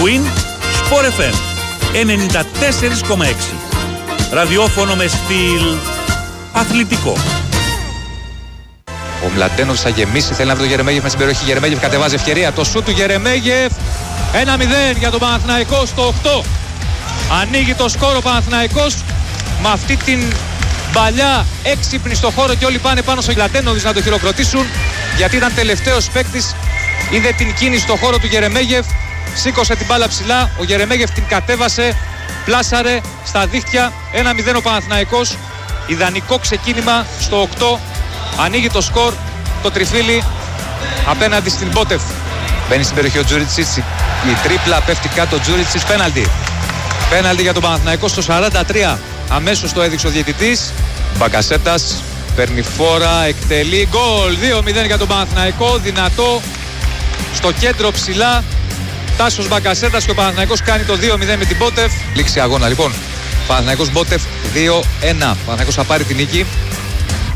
Win Sport FM 94,6. Ραδιόφωνο με στυλ αθλητικό. Ο Μλαντένος θα γεμίσει, θέλει να βρει τον Γερεμέγεφ με στην περιοχή. Γερεμέγεφ κατεβάζει ευκαιρία. Το σούτ του Γερεμέγεφ. 1-0 για τον Παναθηναϊκό στο 8. Ανοίγει το σκορ ο Παναθηναϊκός με αυτή την παλιά έξυπνη στο χώρο και όλοι πάνε πάνω στο Μλαντένο να το χειροκροτήσουν, γιατί ήταν τελευταίος παίκτης. Είδε την κίνηση στο χώρο του Γερεμέγεφ. Σήκωσε την μπάλα ψηλά. Ο Γερεμέγεφ την κατέβασε. Πλάσαρε στα δίχτυα. 1-0 ο Παναθηναϊκός. Ιδανικό ξεκίνημα στο 8. Ανοίγει το σκορ, το τριφύλι απέναντι στην Μπότεφ. Μπαίνει στην περιοχή ο Τζούριτσιτς. Η τρίπλα πέφτει κάτω ο Τζούριτσιτς. Πέναλτι για τον Παναθηναϊκό στο 43. Αμέσως το έδειξε ο διαιτητής. Μπακασέτας παίρνει φόρα, εκτελεί. Γκολ 2-0 για τον Παναθηναϊκό. Δυνατό στο κέντρο ψηλά. Τάσος Μπακασέτας και ο Παναθηναϊκός κάνει το 2-0 με την Μπότεφ. Λήξη αγώνα λοιπόν. Παναθηναϊκός Μπότεφ 2-1. Ο Παναθηναϊκός θα πάρει την νίκη.